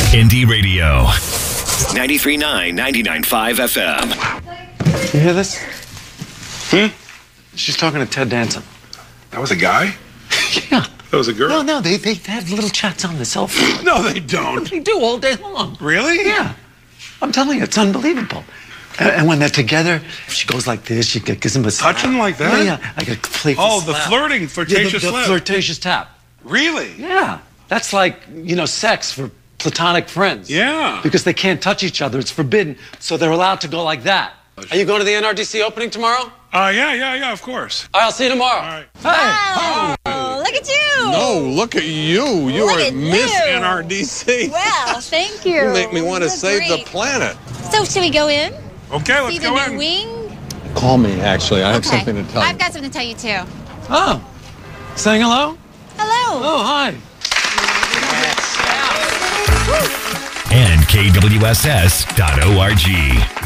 Indie Radio. 93.9, 99.5 FM. You hear this? She's talking to Ted Danson. That was a guy? Yeah. That was a girl? No, they have little chats on the cell phone. No, they don't. They do all day long. Really? Yeah. I'm telling you, it's unbelievable. And when they're together, she goes like this, she gives him a slap. Touching like that? Yeah. I got a playful Oh, the slap. flirting, flirtatious the slap. flirtatious tap. Really? Yeah. That's like, sex for platonic friends. Yeah. Because they can't touch each other. It's forbidden. So they're allowed to go like that. Are you going to the NRDC opening tomorrow? Yeah, of course. All right, I'll see you tomorrow. All right. Wow. Oh, look at you. No, look at you. You Look are at Miss you. NRDC. Well, thank you. You make me want to You're save the great. planet. So, should we go in? Okay, let's See the go new in. wing? Call me, actually. I have Okay. something to tell I've you. got something to tell you, too. Oh. Saying hello? Hello. Oh, hi. And KWSS.org.